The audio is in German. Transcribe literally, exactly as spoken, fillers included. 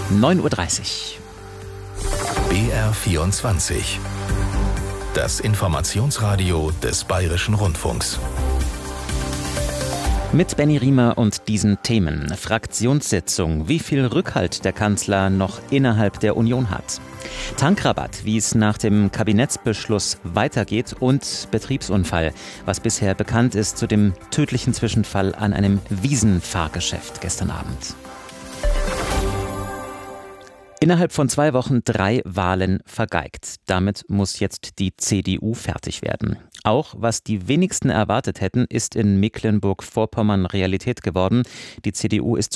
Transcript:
neun Uhr dreißig. B R vierundzwanzig. Das Informationsradio des Bayerischen Rundfunks. Mit Benny Riemer und diesen Themen. Fraktionssitzung. Wie viel Rückhalt der Kanzler noch innerhalb der Union hat. Tankrabatt, wie es nach dem Kabinettsbeschluss weitergeht. Und Betriebsunfall, was bisher bekannt ist zu dem tödlichen Zwischenfall an einem Wiesenfahrgeschäft gestern Abend. Innerhalb von zwei Wochen drei Wahlen vergeigt. Damit muss jetzt die C D U fertig werden. Auch was die wenigsten erwartet hätten, ist in Mecklenburg-Vorpommern Realität geworden. Die C D U ist